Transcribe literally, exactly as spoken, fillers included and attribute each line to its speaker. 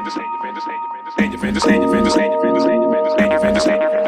Speaker 1: defende, defende, defende, defende, defende, defende, defende, defende, defende, defende, defende, defende,